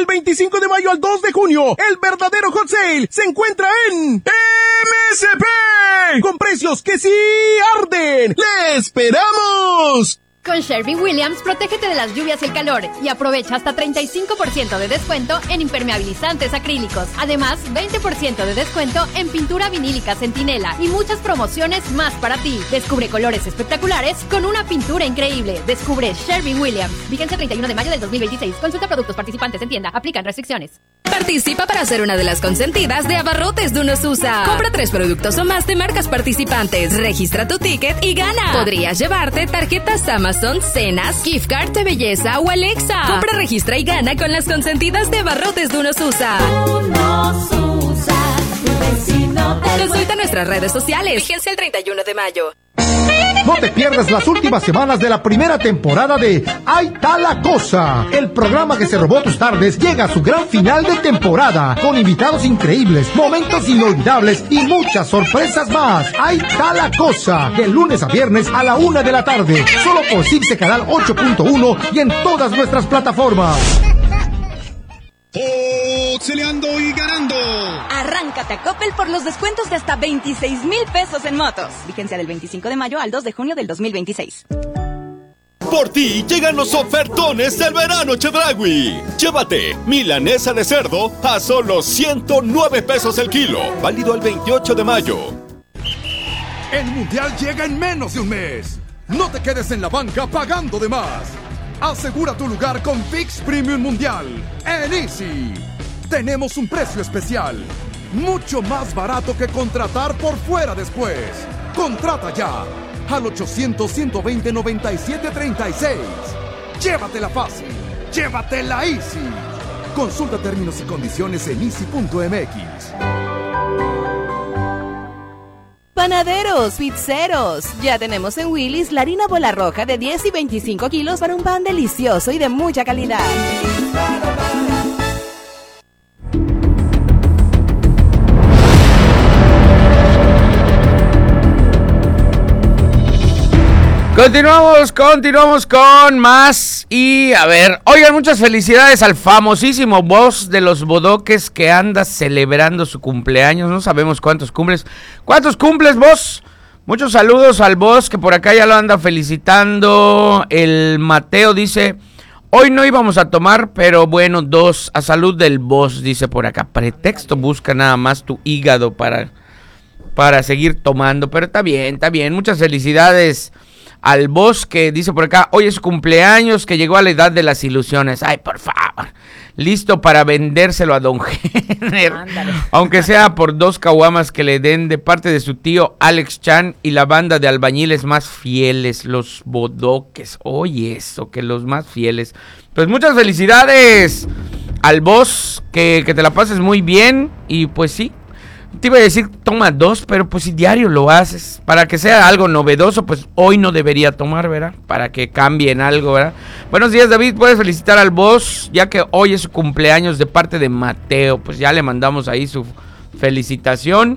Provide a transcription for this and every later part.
Del 25 de mayo al 2 de junio, el verdadero hot sale se encuentra en MSP. Con precios que sí arden. ¡Le esperamos! Con Sherwin-Williams, protégete de las lluvias y el calor y aprovecha hasta 35% de descuento en impermeabilizantes acrílicos. Además, 20% de descuento en pintura vinílica Centinela y muchas promociones más para ti. Descubre colores espectaculares con una pintura increíble. Descubre Sherwin-Williams. Vigencia 31 de mayo del 2026. Consulta productos participantes en tienda. Aplican restricciones. Participa para ser una de las consentidas de Abarrotes de Unosusa. Compra 3 productos o más de marcas participantes. Registra tu ticket y gana. Podrías llevarte tarjetas Amazon, Cenas, Gift Card de Belleza o Alexa. Compra, registra y gana con las consentidas de Abarrotes de Unosusa. Unosusa, tu vecino del Consulta nuestras redes sociales. Vigencia el 31 de mayo. No te pierdas las últimas semanas de la primera temporada de Ahí está la cosa. El programa que se robó tus tardes llega a su gran final de temporada, con invitados increíbles, momentos inolvidables y muchas sorpresas más. Ahí está la cosa, de lunes a viernes a la 1 de la tarde, solo por CIPSE Canal 8.1 y en todas nuestras plataformas. Boxeleando y ganando. Arráncate a Coppel por los descuentos de hasta 26,000 pesos en motos. Vigencia del 25 de mayo al 2 de junio del 2026. Por ti llegan los ofertones del verano Chedraui. Llévate milanesa de cerdo a solo 109 pesos el kilo. Válido el 28 de mayo. El Mundial llega en menos de un mes. No te quedes en la banca pagando de más. Asegura tu lugar con Fix Premium Mundial en Easy. Tenemos un precio especial, mucho más barato que contratar por fuera después. Contrata ya al 800-120-9736. Llévatela fácil, llévatela Easy. Consulta términos y condiciones en easy.mx. Panaderos, pizzeros, ya tenemos en Willy's la harina bola roja de 10 y 25 kilos para un pan delicioso y de mucha calidad. Continuamos con más. Y a ver, oigan, muchas felicidades al famosísimo boss de los bodoques que anda celebrando su cumpleaños. No sabemos cuántos cumples. ¿Cuántos cumples, boss? Muchos saludos al boss que por acá ya lo anda felicitando. El Mateo dice: hoy no íbamos a tomar, pero bueno, 2 a salud del boss, dice por acá. Pretexto, busca nada más tu hígado para seguir tomando. Pero está bien. Muchas felicidades al boss que dice por acá: hoy es su cumpleaños, que llegó a la edad de las ilusiones. Ay, por favor. Listo para vendérselo a don Henner. Aunque sea por 2 caguamas que le den, de parte de su tío Alex Chan y la banda de albañiles más fieles, los bodoques. Oye, eso, que los más fieles. Pues muchas felicidades al boss, que te la pases muy bien. Y pues sí, te iba a decir toma 2, pero pues si diario lo haces, para que sea algo novedoso, pues hoy no debería tomar, ¿verdad? Para que cambien algo, ¿verdad? Buenos días, David, puedes felicitar al boss, ya que hoy es su cumpleaños de parte de Mateo. Pues ya le mandamos ahí su felicitación.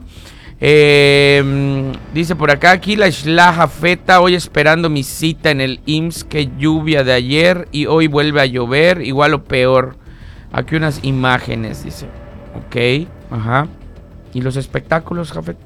Dice por acá, aquí la Islaja Feta, hoy esperando mi cita en el IMSS, que lluvia de ayer y hoy vuelve a llover, igual o peor. Aquí unas imágenes, dice. Ok, ajá. ¿Y los espectáculos, Jafet?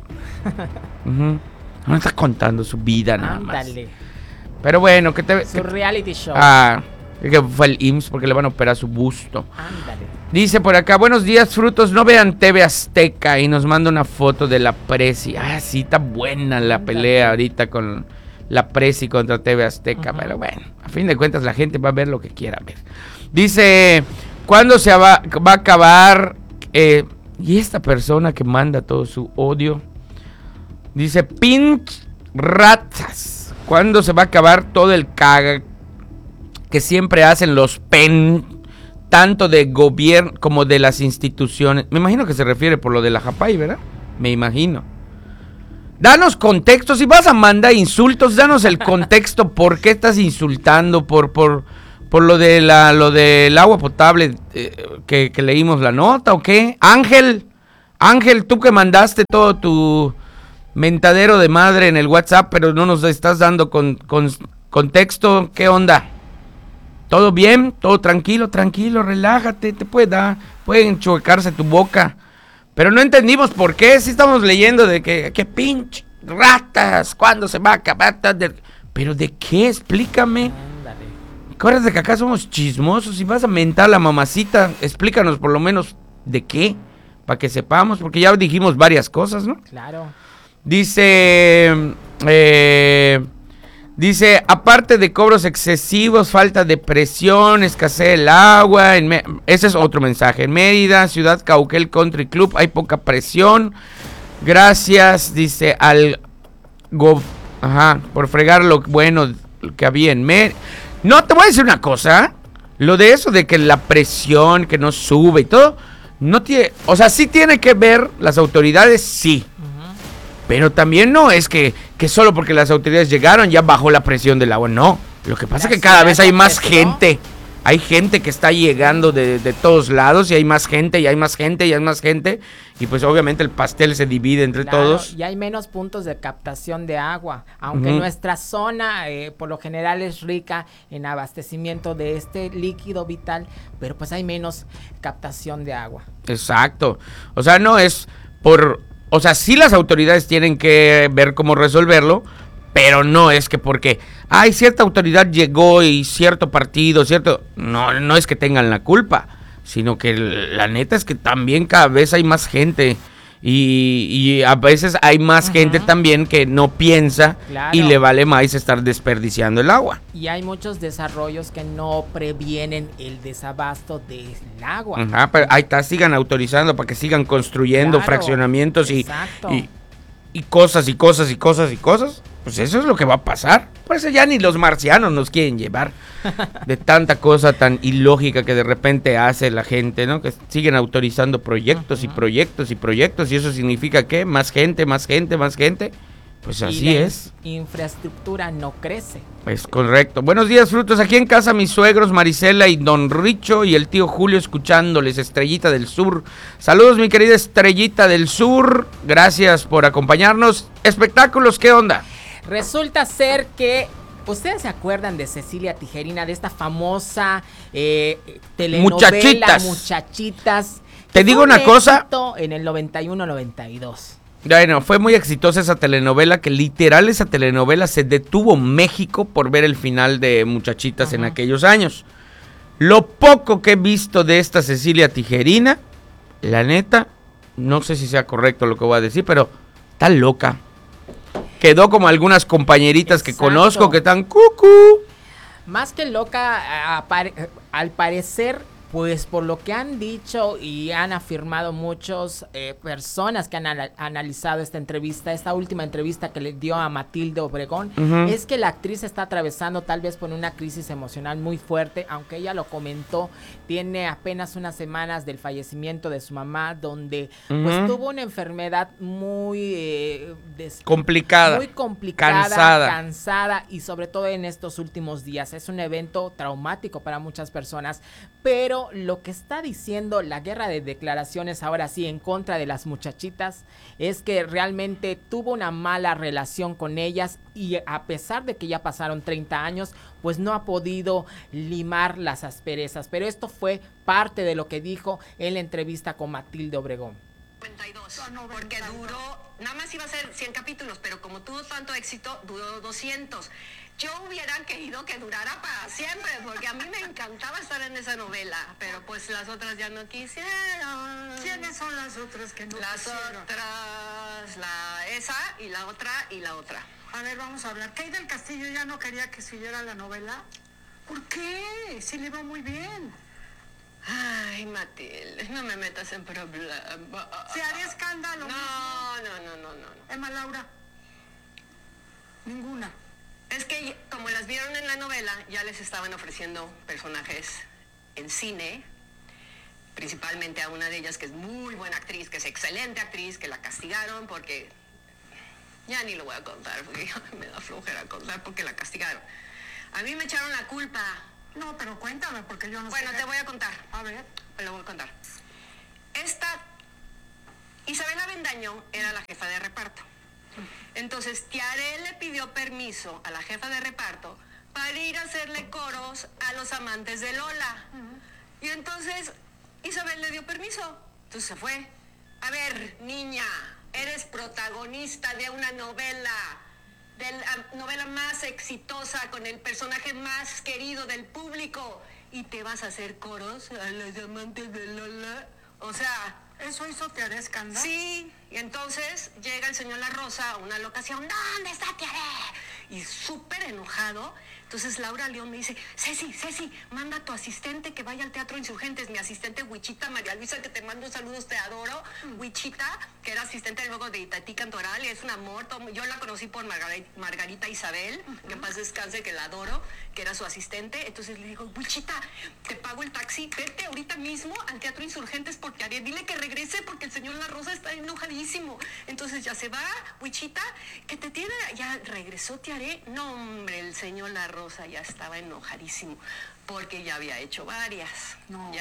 No está contando su vida nada más. Pero bueno, su reality show. Que fue el IMSS porque le van a operar su busto. Ándale. Dice por acá: buenos días, frutos, no vean TV Azteca. Y nos manda una foto de la Presi. Sí, está buena la pelea ahorita con la Presi contra TV Azteca. Pero bueno, a fin de cuentas la gente va a ver lo que quiera ver. Dice: ¿cuándo se va a acabar? Y esta persona que manda todo su odio dice: pinch ratas, ¿cuándo se va a acabar todo el caga que siempre hacen los tanto de gobierno como de las instituciones? Me imagino que se refiere por lo de la Japay, ¿verdad? Me imagino. Danos contexto, si vas a mandar insultos, danos el contexto, por qué estás insultando, por lo del agua potable que leímos la nota, ¿o qué? Ángel, tú que mandaste todo tu mentadero de madre en el WhatsApp, pero no nos estás dando con contexto, ¿qué onda? Todo bien, todo tranquilo, relájate, pueden chocarse tu boca. Pero no entendimos por qué, si estamos leyendo de que pinche ratas, ¿cuándo se va a acabar? ¿Pero de qué? Explícame. Acuérdate que acá somos chismosos, si vas a mentar a la mamacita, explícanos por lo menos de qué, para que sepamos, porque ya dijimos varias cosas, ¿no? Claro. Dice, aparte de cobros excesivos, falta de presión, escasez del agua, ese es otro mensaje. En Mérida, Ciudad Cauquel Country Club, hay poca presión. Gracias, dice, por fregar lo bueno que había en Mérida. No, te voy a decir una cosa, lo de eso de que la presión, que no sube y todo, no tiene, o sea, sí tiene que ver las autoridades, sí. Pero también no es que solo porque las autoridades llegaron ya bajó la presión del agua, no. Lo que pasa es que cada vez hay más gente. Hay gente que está llegando de todos lados y hay más gente y hay más gente y hay más gente. Y pues obviamente el pastel se divide entre todos. Y hay menos puntos de captación de agua. Aunque nuestra zona por lo general es rica en abastecimiento de este líquido vital, pero pues hay menos captación de agua. Exacto. O sea, no es por... O sea, sí las autoridades tienen que ver cómo resolverlo, pero no es que porque cierta autoridad llegó y cierto partido, no es que tengan la culpa, sino que la neta es que también cada vez hay más gente y a veces hay más gente también que no piensa y le vale más estar desperdiciando el agua. Y hay muchos desarrollos que no previenen el desabasto del agua. Pero ahí está, sigan autorizando para que sigan construyendo fraccionamientos y cosas y cosas y cosas y cosas. Pues eso es lo que va a pasar. Por eso ya ni los marcianos nos quieren llevar de tanta cosa tan ilógica que de repente hace la gente, ¿no? Que siguen autorizando proyectos y proyectos y proyectos y eso significa que más gente. Pues así es. Infraestructura no crece. Es correcto. Buenos días, frutos. Aquí en casa mis suegros Marisela y Don Richo y el tío Julio escuchándoles. Estrellita del Sur. Saludos, mi querida Estrellita del Sur. Gracias por acompañarnos. Espectáculos, ¿qué onda? Resulta ser que ¿ustedes se acuerdan de Cecilia Tijerina, de esta famosa telenovela Muchachitas? Te digo una cosa. En el 91-92. Bueno, fue muy exitosa esa telenovela, que literal esa telenovela se detuvo México por ver el final de Muchachitas en aquellos años. Lo poco que he visto de esta Cecilia Tijerina, la neta, no sé si sea correcto lo que voy a decir, pero está loca. Quedó como algunas compañeritas que conozco que están cucú. Más que loca, al parecer, pues por lo que han dicho y han afirmado muchas personas que han analizado esta última entrevista que le dio a Matilde Obregón, es que la actriz está atravesando tal vez por una crisis emocional muy fuerte, aunque ella lo comentó, tiene apenas unas semanas del fallecimiento de su mamá, donde pues tuvo una enfermedad muy complicada, cansada y sobre todo en estos últimos días. Es un evento traumático para muchas personas, pero lo que está diciendo la guerra de declaraciones ahora sí en contra de las muchachitas es que realmente tuvo una mala relación con ellas y a pesar de que ya pasaron 30 años, pues no ha podido limar las asperezas. Pero esto fue parte de lo que dijo en la entrevista con Matilde Obregón. 92, porque duró, nada más iba a ser 100 capítulos, pero como tuvo tanto éxito, duró 200. Yo hubiera querido que durara para siempre, porque a mí me encantaba estar en esa novela, pero pues las otras ya no quisieron. ¿Quiénes son las otras que no quisieron? Las otras, esa y la otra y la otra. A ver, vamos a hablar. Kay del Castillo ya no quería que siguiera la novela. ¿Por qué? Sí le iba muy bien. Ay, Matilde, no me metas en problemas. ¿Se haría escándalo? No. Emma Laura. Ninguna. Es que como las vieron en la novela, ya les estaban ofreciendo personajes en cine, principalmente a una de ellas que es muy buena actriz, que es excelente actriz, que la castigaron porque... Ya ni lo voy a contar, porque ya me da flojera contar porque la castigaron. A mí me echaron la culpa. No, pero cuéntame, porque yo no sé. Bueno, te voy a contar. A ver. Te lo voy a contar. Isabela Bendaño era la jefa de reparto. Entonces, Tiaré le pidió permiso a la jefa de reparto para ir a hacerle coros a los amantes de Lola. Y entonces Isabel le dio permiso. Entonces se fue. A ver, niña, eres protagonista de una novela, de la novela más exitosa, con el personaje más querido del público, y te vas a hacer coros a los amantes de Lola. O sea, ¿eso hizo Tiaré escándalo? Sí, y entonces llega el señor La Rosa a una locación. ¿Dónde está Tiaré? Y súper enojado. Entonces Laura León me dice, Ceci, manda a tu asistente que vaya al Teatro Insurgentes. Mi asistente Huichita, María Luisa, que te mando saludos, te adoro. Huichita, que era asistente luego de Itatí Cantoral, y es un amor. Yo la conocí por Margarita Isabel, que en paz descanse, que la adoro, que era su asistente. Entonces le digo, Huichita, te pago el taxi, vete ahorita mismo al Teatro Insurgentes por Tiaré, dile que regrese porque el señor La Rosa está enojadísimo. Entonces ya se va, Huichita, que te tiene, ya regresó Tiaré. No, hombre, el señor La Rosa ya estaba enojadísimo porque ya había hecho varias.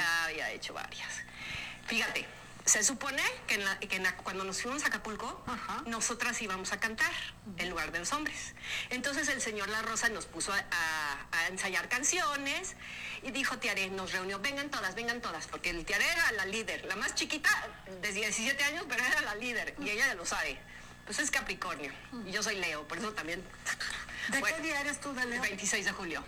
Fíjate, se supone que, cuando nos fuimos a Acapulco, nosotras íbamos a cantar en lugar de los hombres. Entonces el señor La Rosa nos puso a ensayar canciones y dijo, Tiaré nos reunió, vengan todas, porque el Tiaré era la líder, la más chiquita, de 17 años, pero era la líder, y ella ya lo sabe. Pues es Capricornio, y yo soy Leo, por eso también... ¿De qué día eres tú, de Leo? 26 de julio.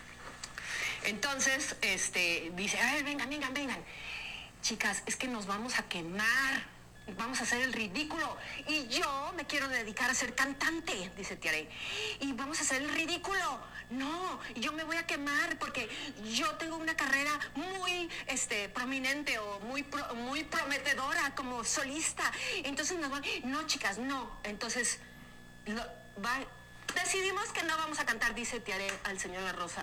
Entonces, dice, a ver, vengan. Chicas, es que nos vamos a quemar, vamos a hacer el ridículo. Y yo me quiero dedicar a ser cantante, dice Tiaré. Y vamos a hacer el ridículo. No, yo me voy a quemar porque yo tengo una carrera muy prominente o muy prometedora como solista. Entonces nos van, no, chicas, no. Entonces, decidimos que no vamos a cantar, dice Tiaré al señor La Rosa.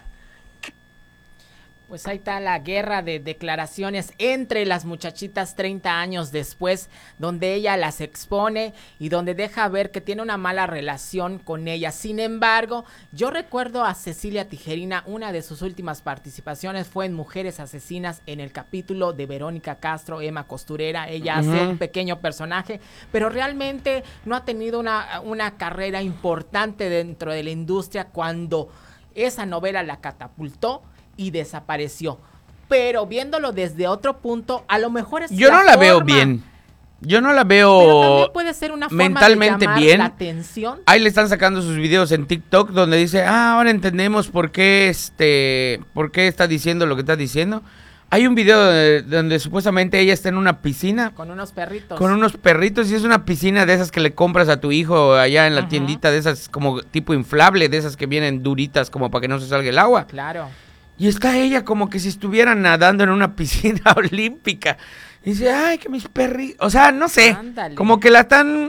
Pues ahí está la guerra de declaraciones entre las muchachitas 30 años después, donde ella las expone y donde deja ver que tiene una mala relación con ellas. Sin embargo, yo recuerdo a Cecilia Tijerina, una de sus últimas participaciones fue en Mujeres Asesinas, en el capítulo de Verónica Castro, Emma Costurera. Ella hace un pequeño personaje, pero realmente no ha tenido una carrera importante dentro de la industria cuando esa novela la catapultó y desapareció. Pero viéndolo desde otro punto, a lo mejor es yo no la veo bien. Yo no la veo pero también puede ser una forma mentalmente de llamar bien. La atención. Ahí le están sacando sus videos en TikTok donde dice, ahora entendemos por qué está diciendo lo que está diciendo. Hay un video donde supuestamente ella está en una piscina. Con unos perritos. Con unos perritos, y es una piscina de esas que le compras a tu hijo allá en la tiendita, de esas como tipo inflable, de esas que vienen duritas como para que no se salga el agua. Claro. Y está ella como que si estuviera nadando en una piscina olímpica. Y dice, ay, que mis perritos, o sea, no sé, como que la están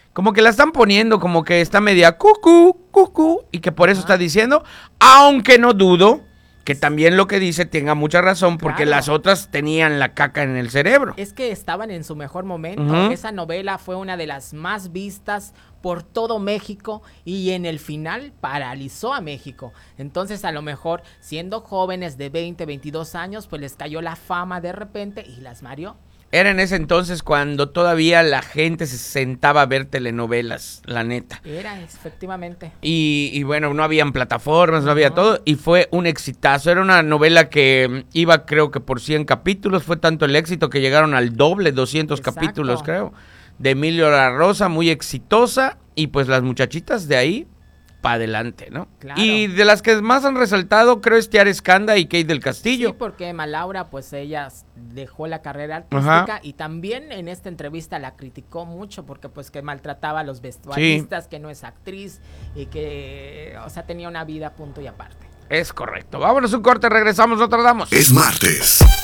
poniendo como que está media cucú, y que por eso está diciendo, aunque no dudo que también lo que dice tenga mucha razón, porque las otras tenían la caca en el cerebro. Es que estaban en su mejor momento. Esa novela fue una de las más vistas por todo México y en el final paralizó a México. Entonces, a lo mejor, siendo jóvenes de 20, 22 años, pues les cayó la fama de repente y las mareó. Era en ese entonces cuando todavía la gente se sentaba a ver telenovelas, la neta. Era, efectivamente. Y bueno, no habían plataformas, no había todo, y fue un exitazo. Era una novela que iba, creo que por 100 capítulos, fue tanto el éxito que llegaron al doble, 200 capítulos, creo, de Emilio La Rosa, muy exitosa, y pues las muchachitas de ahí, para adelante, ¿no? Claro. Y de las que más han resaltado, creo, es Tiara Escanda y Kate del Castillo. Sí, porque Emma Laura, pues ella dejó la carrera artística y también en esta entrevista la criticó mucho porque pues que maltrataba a los vestuaristas, que no es actriz y que, o sea, tenía una vida punto y aparte. Es correcto. Vámonos un corte, regresamos, no tardamos. Es martes.